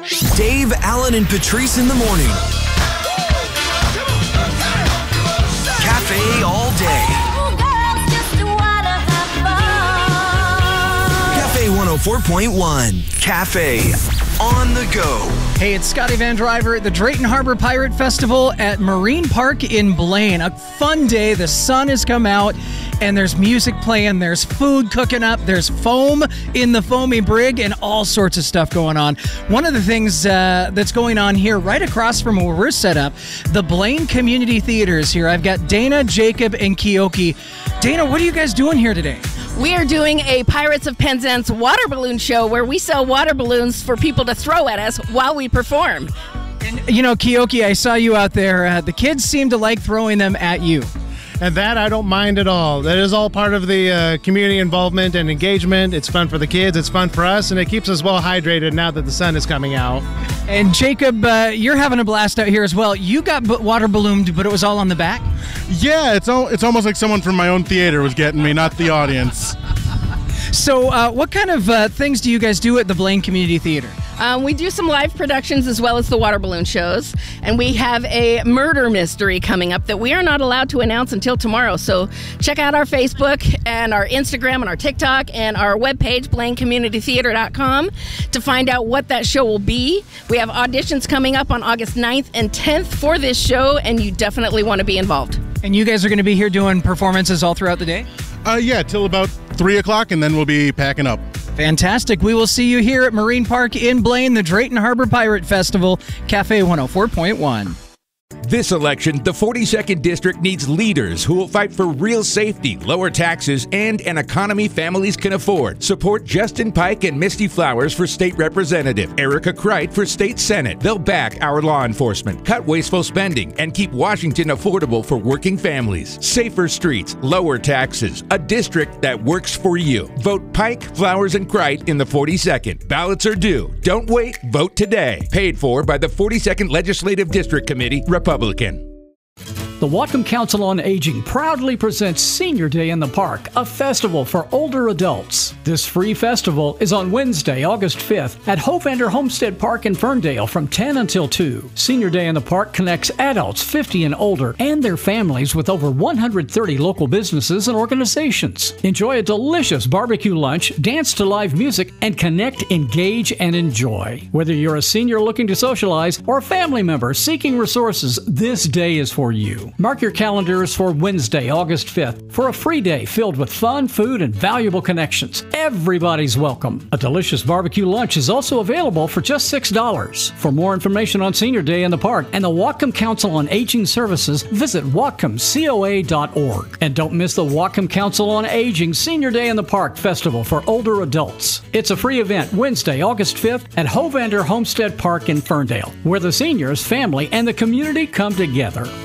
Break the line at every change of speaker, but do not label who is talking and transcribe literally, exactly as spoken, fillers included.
Dave, Allen, and Patrice in the morning. Cafe all day. Cafe one oh four point one. Cafe on the go.
Hey, it's Scotty Van Driver at the Drayton Harbor Pirate Festival at Marine Park in Blaine. A fun day. The sun has come out and there's music playing. There's food cooking up. There's foam in the foamy brig and all sorts of stuff going on. One of the things uh, that's going on here right across from where we're set up, the Blaine Community Theater is here. I've got Dana, Jacob, and Keoki. Dana, what are you guys doing here today?
We are doing a Pirates of Penzance water balloon show where we sell water balloons for people to throw at us while we perform.
And, you know, Keoki, I saw you out there. Uh, the kids seem to like throwing them at you.
And that I don't mind at all. That is all part of the uh, community involvement and engagement. It's fun for the kids, it's fun for us, and it keeps us well hydrated now that the sun is coming out.
And Jacob, uh, you're having a blast out here as well. You got b- water ballooned, but it was all on the back?
Yeah, it's all, it's almost like someone from my own theater was getting me, not the audience.
So uh, what kind of uh, things do you guys do at the Blaine Community Theater?
Um, we do some live productions as well as the water balloon shows. And we have a murder mystery coming up that we are not allowed to announce until tomorrow. So check out our Facebook and our Instagram and our TikTok and our webpage, blaine community theater dot com, to find out what that show will be. We have auditions coming up on August ninth and tenth for this show, and you definitely want to be involved.
And you guys are going to be here doing performances all throughout the day?
Uh, yeah, till about three o'clock, and then we'll be packing up.
Fantastic. We will see you here at Marine Park in Blaine, the Drayton Harbor Pirate Festival, Cafe one oh four point one.
This election, the forty-second District needs leaders who will fight for real safety, lower taxes, and an economy families can afford. Support Justin Pike and Misty Flowers for State Representative, Erica Kreit for State Senate. They'll back our law enforcement, cut wasteful spending, and keep Washington affordable for working families. Safer streets, lower taxes, a district that works for you. Vote Pike, Flowers, and Kreit in the forty-second. Ballots are due. Don't wait. Vote today. Paid for by the forty-second Legislative District Committee, Republican.
The Whatcom Council on Aging proudly presents Senior Day in the Park, a festival for older adults. This free festival is on Wednesday, August fifth at Hovander Homestead Park in Ferndale from ten until two. Senior Day in the Park connects adults fifty and older and their families with over one hundred thirty local businesses and organizations. Enjoy a delicious barbecue lunch, dance to live music, and connect, engage, and enjoy. Whether you're a senior looking to socialize or a family member seeking resources, this day is for you. Mark your calendars for Wednesday, August fifth for a free day filled with fun, food, and valuable connections. Everybody's welcome. A delicious barbecue lunch is also available for just six dollars. For more information on Senior Day in the Park and the Whatcom Council on Aging Services, visit whatcom coa dot org. And don't miss the Whatcom Council on Aging Senior Day in the Park Festival for older adults. It's a free event Wednesday, August fifth at Hovander Homestead Park in Ferndale, where the seniors, family, and the community come together.